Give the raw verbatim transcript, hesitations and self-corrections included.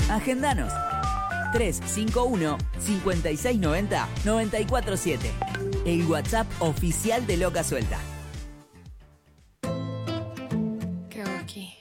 Agendanos. tres cinco uno, cinco seis nueve cero, nueve cuatro siete. El WhatsApp oficial de Loca Suelta. Karaoke.